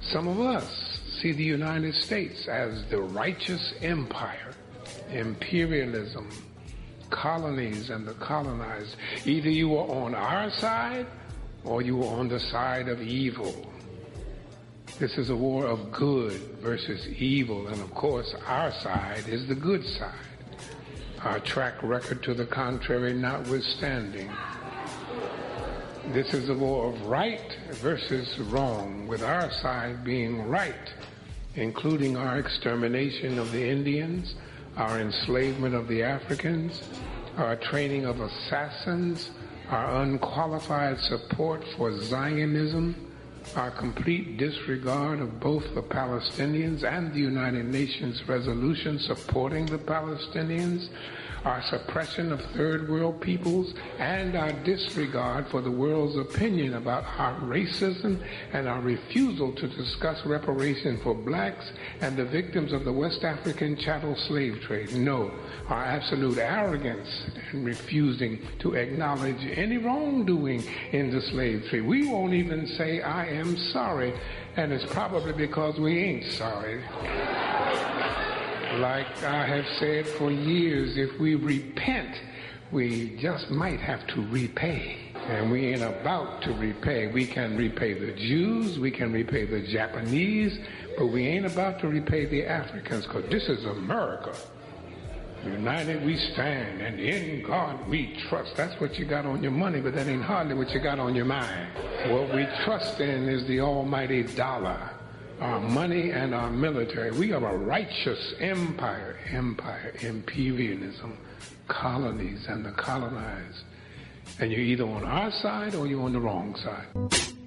Some of us see the United States as the righteous empire, imperialism, colonies and the colonized. Either you were on our side or you were on the side of evil. This is a war of good versus evil, and of course our side is the good side. Our track record to the contrary notwithstanding. This is a war of right versus wrong, with our side being right, including our extermination of the Indians, our enslavement of the Africans, our training of assassins, our unqualified support for Zionism, our complete disregard of both the Palestinians and the United Nations resolution supporting the Palestinians, our suppression of third world peoples, and our disregard for the world's opinion about our racism and our refusal to discuss reparation for blacks and the victims of the West African chattel slave trade. No, our absolute arrogance in refusing to acknowledge any wrongdoing in the slave trade. We won't even say, I am sorry, and it's probably because we ain't sorry. Like I have said for years, if we repent, we just might have to repay. And we ain't about to repay. We can repay the Jews, we can repay the Japanese, but we ain't about to repay the Africans, because this is America. United we stand, and in God we trust. That's what you got on your money, but that ain't hardly what you got on your mind. What we trust in is the almighty dollar. Our money and our military. We are a righteous empire, imperialism, colonies and the colonized. And you're either on our side or you're on the wrong side.